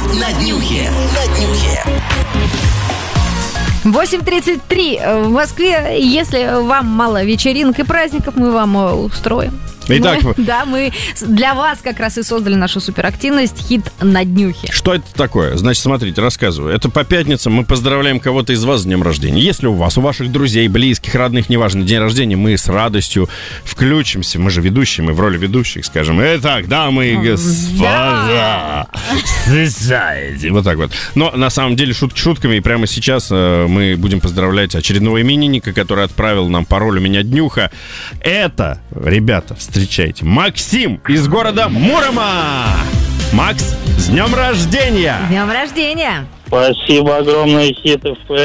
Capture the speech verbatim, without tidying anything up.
на днюхе. На днюхе. восемь тридцать три в Москве. Если вам мало вечеринок и праздников, мы вам устроим. Итак, мы, да, мы для вас как раз и создали нашу суперактивность «Хит на днюхе». Что это такое? Значит, смотрите, рассказываю. Это по пятницам мы поздравляем кого-то из вас с днем рождения. Если у вас, у ваших друзей, близких, родных, неважно, день рождения, мы с радостью включимся. Мы же ведущие, мы в роли ведущих, скажем. Итак, дамы и господа, слушайте. Вот так вот. Но на самом деле шутки шутками. И прямо сейчас э, мы будем поздравлять очередного именинника, который отправил нам пароль «У меня днюха». Это, ребята, встречайте, Максим из города Мурома. Макс, с днем рождения! С днем рождения! Спасибо огромное, Хит эф эм.